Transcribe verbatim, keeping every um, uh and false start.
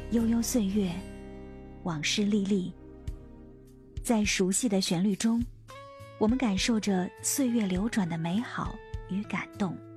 悠悠岁月，往事历历。在熟悉的旋律中，我们感受着岁月流转的美好与感动。